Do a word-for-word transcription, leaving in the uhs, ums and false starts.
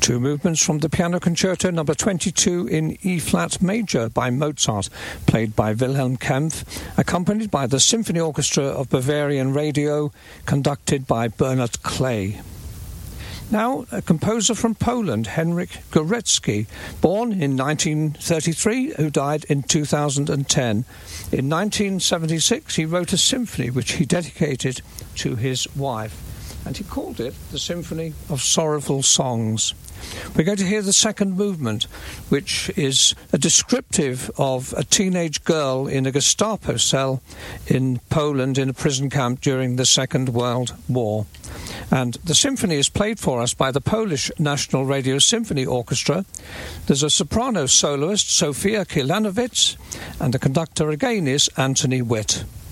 Two movements from the Piano Concerto number twenty-two in E-flat major by Mozart, played by Wilhelm Kempff, accompanied by the Symphony Orchestra of Bavarian Radio, conducted by Bernard Clay. Now, a composer from Poland, Henryk Górecki, born in nineteen thirty-three, who died in two thousand ten. In nineteen seventy-six, he wrote a symphony which he dedicated to his wife, and he called it the Symphony of Sorrowful Songs. We're going to hear the second movement, which is a descriptive of a teenage girl in a Gestapo cell in Poland in a prison camp during the Second World War. And the symphony is played for us by the Polish National Radio Symphony Orchestra. There's a soprano soloist, Sofia Kilanowicz, and the conductor again is Anthony Witt.